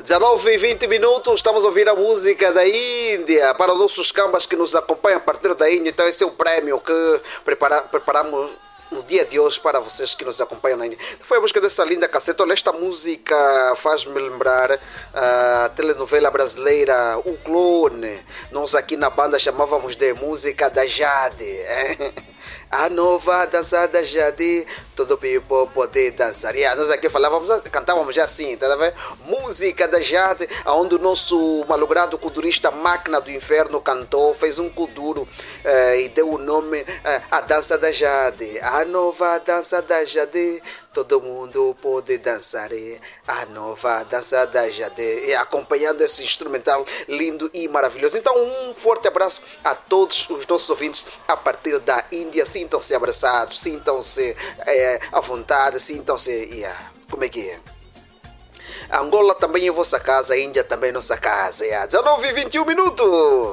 19 e 20 minutos, estamos a ouvir a música da Índia para os nossos cambas que nos acompanham a partir da Índia. Então esse é o prémio que preparamos no dia de hoje para vocês que nos acompanham na Índia. Foi a busca dessa linda cassete. Olha, esta música faz-me lembrar a telenovela brasileira O Clone. Nós aqui na banda chamávamos de música da Jade. A nova dança da Jade, todo people poder dançar. Nós aqui cantávamos já assim, tá vendo? Música da Jade, onde o nosso malogrado kudurista Máquina do Inferno cantou, fez um kuduro e deu o nome a dança da Jade. A nova dança da Jade, todo mundo pode dançar. A nova dança da Jade. E acompanhando esse instrumental lindo e maravilhoso. Então um forte abraço a todos os nossos ouvintes a partir da Índia. Sintam-se abraçados, sintam-se à vontade, sintam-se... Como é que é? Angola também é vossa casa, a Índia também é nossa casa. 19 e 21 minutos.